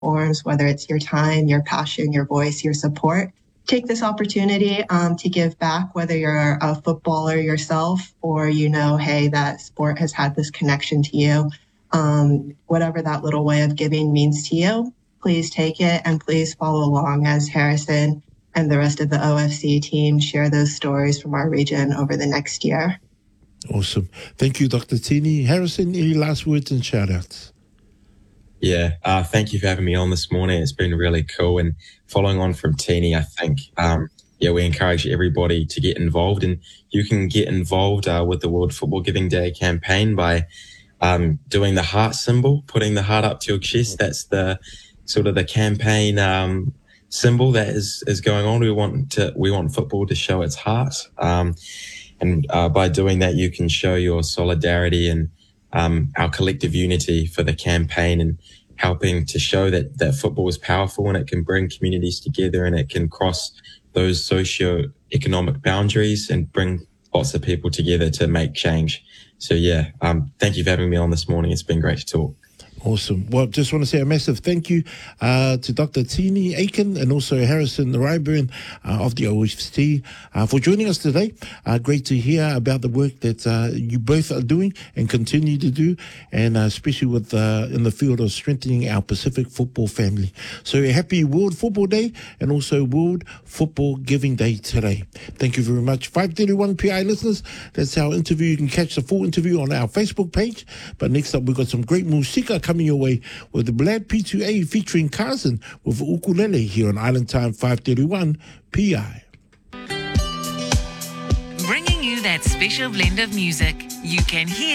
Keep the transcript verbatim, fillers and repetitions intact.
platforms, whether it's your time, your passion, your voice, your support. Take this opportunity um, to give back, whether you're a footballer yourself or you know, hey, that sport has had this connection to you. Um, whatever that little way of giving means to you, please take it and please follow along as Harrison and the rest of the O F C team share those stories from our region over the next year. Awesome. Thank you, Doctor Tini. Harrison, any last words and shout-outs? Yeah, uh, thank you for having me on this morning. It's been really cool. And following on from Tini, I think, um, yeah, we encourage everybody to get involved. And you can get involved uh, with the World Football Giving Day campaign by um, doing the heart symbol, putting the heart up to your chest. That's the sort of the campaign um, symbol that is, is going on. We want to, we want football to show its heart. Um, and uh, by doing that, you can show your solidarity and Um, our collective unity for the campaign and helping to show that, that football is powerful and it can bring communities together and it can cross those socio-economic boundaries and bring lots of people together to make change. So yeah, um, thank you for having me on this morning. It's been great to talk. Awesome. Well, just want to say a massive thank you uh, to Doctor Tini Aiken and also Harrison Ryburn uh, of the O F C uh, for joining us today. Uh, great to hear about the work that uh, you both are doing and continue to do, and uh, especially with uh, in the field of strengthening our Pacific football family. So happy World Football Day and also World Football Giving Day today. Thank you very much. five thirty-one P I listeners, that's our interview. You can catch the full interview on our Facebook page. But next up, we've got some great musika coming your way with the Blad P two A featuring Carson with ukulele here on Island Time five thirty-one P I. Bringing you that special blend of music you can hear